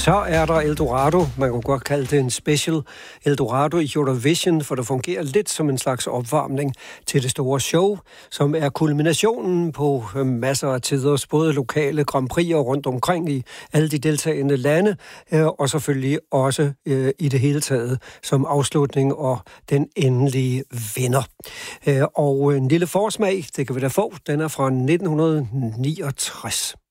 Så er der Eldorado. Man kunne godt kalde det en special Eldorado i Eurovision, for det fungerer lidt som en slags opvarmning til det store show, som er kulminationen på masser af tiders, både lokale Grand Prix'er rundt omkring i alle de deltagende lande, og selvfølgelig også i det hele taget som afslutning og den endelige vinder. Og en lille forsmag, det kan vi da få, den er fra 1969.